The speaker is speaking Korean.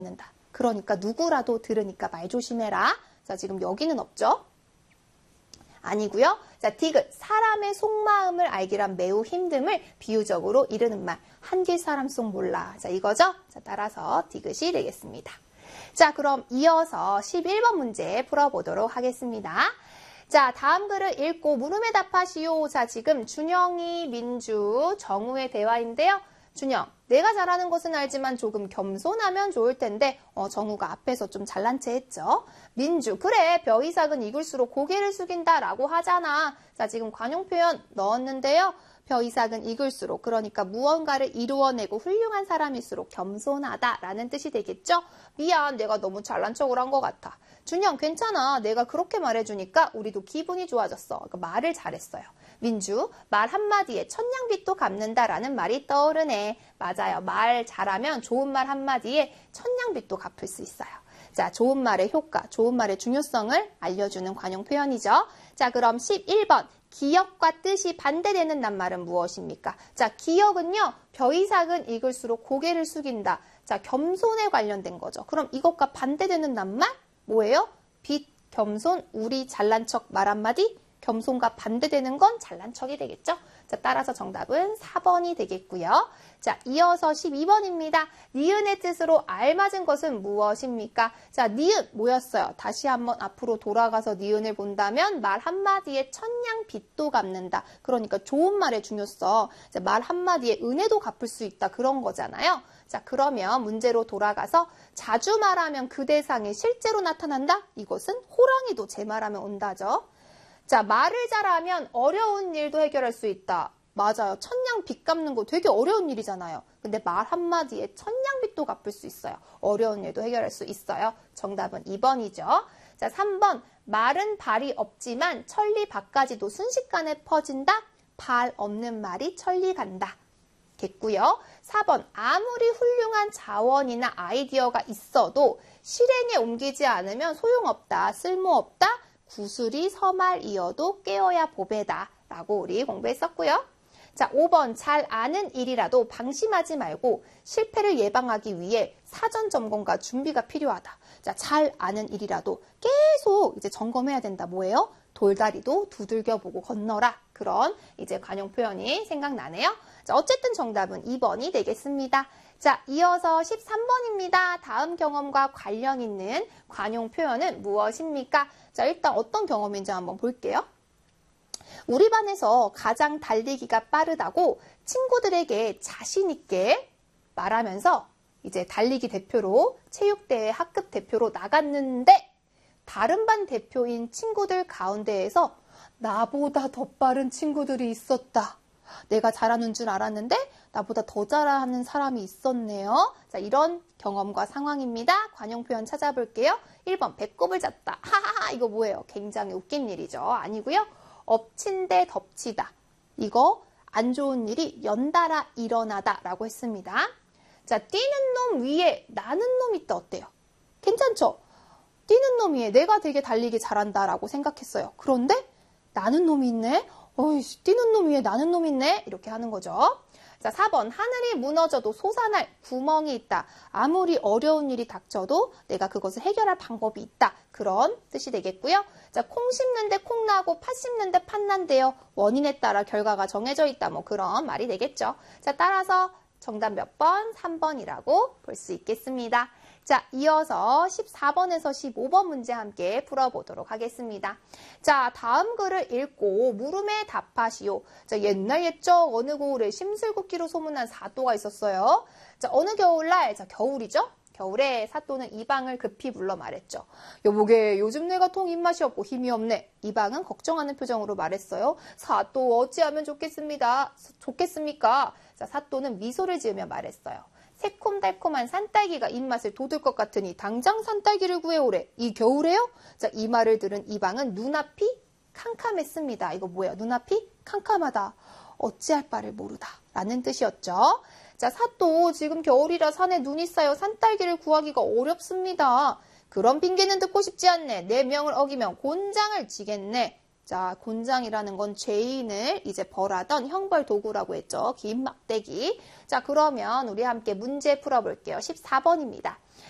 갖는다. 그러니까 누구라도 들으니까 말 조심해라. 자, 지금 여기는 없죠? 아니고요. 자, 디귿, 사람의 속마음을 알기란 매우 힘듦을 비유적으로 이르는 말. 한길 사람 속 몰라. 자, 이거죠? 자, 따라서 디귿이 되겠습니다. 자, 그럼 이어서 11번 문제 풀어보도록 하겠습니다. 자, 다음 글을 읽고 물음에 답하시오. 자, 지금 준영이, 민주, 정우의 대화인데요. 준영, 내가 잘하는 것은 알지만 조금 겸손하면 좋을 텐데 정우가 앞에서 좀 잘난 체 했죠. 민주, 그래, 벼이삭은 익을수록 고개를 숙인다라고 하잖아. 자, 지금 관용 표현 넣었는데요. 벼이삭은 익을수록, 그러니까 무언가를 이루어내고 훌륭한 사람일수록 겸손하다라는 뜻이 되겠죠. 미안, 내가 너무 잘난 척을 한 것 같아. 준영, 괜찮아. 내가 그렇게 말해주니까 우리도 기분이 좋아졌어. 그러니까 말을 잘했어요. 민주, 말 한마디에 천냥빚도 갚는다라는 말이 떠오르네. 맞아요. 말 잘하면 좋은 말 한마디에 천냥빚도 갚을 수 있어요. 자, 좋은 말의 효과, 좋은 말의 중요성을 알려주는 관용 표현이죠. 자, 그럼 11번. 기역과 뜻이 반대되는 낱말은 무엇입니까? 자, 기역은요, 벼이삭은 익을수록 고개를 숙인다. 자, 겸손에 관련된 거죠. 그럼 이것과 반대되는 낱말? 뭐예요? 빚, 겸손, 우리 잘난 척 말 한마디? 겸손과 반대되는 건 잘난 척이 되겠죠? 자, 따라서 정답은 4번이 되겠고요. 자, 이어서 12번입니다. 니은의 뜻으로 알맞은 것은 무엇입니까? 자, 니은 뭐였어요? 다시 한번 앞으로 돌아가서 니은을 본다면 말 한마디에 천냥 빚도 갚는다. 그러니까 좋은 말의 중요성, 자, 말 한마디에 은혜도 갚을 수 있다. 그런 거잖아요. 자, 그러면 문제로 돌아가서 자주 말하면 그 대상에 실제로 나타난다? 이것은 호랑이도 제 말하면 온다죠. 자, 말을 잘하면 어려운 일도 해결할 수 있다. 맞아요. 천냥 빚 갚는 거 되게 어려운 일이잖아요. 근데 말 한마디에 천냥 빚도 갚을 수 있어요. 어려운 일도 해결할 수 있어요. 정답은 2번이죠. 자, 3번. 말은 발이 없지만 천리 밖까지도 순식간에 퍼진다. 발 없는 말이 천리 간다. 겠고요. 4번. 아무리 훌륭한 자원이나 아이디어가 있어도 실행에 옮기지 않으면 소용없다. 쓸모없다. 구슬이 서말이어도 깨어야 보배다. 라고 우리 공부했었고요. 자, 5번. 잘 아는 일이라도 방심하지 말고 실패를 예방하기 위해 사전 점검과 준비가 필요하다. 자, 잘 아는 일이라도 계속 이제 점검해야 된다. 뭐예요? 돌다리도 두들겨보고 건너라. 그런 이제 관용 표현이 생각나네요. 자, 어쨌든 정답은 2번이 되겠습니다. 자, 이어서 13번입니다. 다음 경험과 관련 있는 관용 표현은 무엇입니까? 자, 일단 어떤 경험인지 한번 볼게요. 우리 반에서 가장 달리기가 빠르다고 친구들에게 자신 있게 말하면서 이제 달리기 대표로 체육대회 학급 대표로 나갔는데 다른 반 대표인 친구들 가운데에서 나보다 더 빠른 친구들이 있었다. 내가 잘하는 줄 알았는데 나보다 더 잘하는 사람이 있었네요. 자, 이런 경험과 상황입니다. 관용 표현 찾아볼게요. 1번, 배꼽을 잡다. 하하하, 이거 뭐예요? 굉장히 웃긴 일이죠. 아니고요. 엎친 데 덮치다. 이거 안 좋은 일이 연달아 일어나다 라고 했습니다. 자, 뛰는 놈 위에 나는 놈 있다. 어때요? 괜찮죠? 뛰는 놈 위에 내가 되게 달리기 잘한다 라고 생각했어요. 그런데 나는 놈이 있네? 어이씨, 뛰는 놈 위에 나는 놈이 있네? 이렇게 하는 거죠. 자, 4번. 하늘이 무너져도 솟아날 구멍이 있다. 아무리 어려운 일이 닥쳐도 내가 그것을 해결할 방법이 있다. 그런 뜻이 되겠고요. 자, 콩 심는데 콩 나고 팥 심는데 팥 난대요. 원인에 따라 결과가 정해져 있다. 뭐 그런 말이 되겠죠. 자, 따라서 정답 몇 번? 3번이라고 볼 수 있겠습니다. 자, 이어서 14번에서 15번 문제 함께 풀어보도록 하겠습니다. 자, 다음 글을 읽고 물음에 답하시오. 자, 옛날 옛적 어느 고을에 심술궂기로 소문난 사또가 있었어요. 자, 어느 겨울날, 자, 겨울이죠? 겨울에 사또는 이방을 급히 불러 말했죠. 여보게, 요즘 내가 통 입맛이 없고 힘이 없네. 이방은 걱정하는 표정으로 말했어요. 사또 어찌하면 좋겠습니까? 자, 사또는 미소를 지으며 말했어요. 새콤달콤한 산딸기가 입맛을 돋을 것 같으니 당장 산딸기를 구해오래. 이 겨울에요? 자, 이 말을 들은 이방은 눈앞이 캄캄했습니다. 이거 뭐예요? 눈앞이 캄캄하다. 어찌할 바를 모르다. 라는 뜻이었죠. 자, 사또, 지금 겨울이라 산에 눈이 쌓여 산딸기를 구하기가 어렵습니다. 그런 핑계는 듣고 싶지 않네. 내 명을 어기면 곤장을 지겠네. 자, 곤장이라는 건 죄인을 이제 벌하던 형벌 도구라고 했죠. 긴 막대기. 자, 그러면 우리 함께 문제 풀어볼게요. 14번입니다.